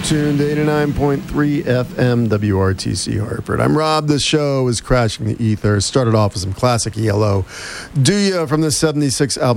tuned to 89.3 FM WRTC Hartford. I'm Rob. This show is Crashing the Ether. Started off with some classic ELO. Do Ya from the 76 album.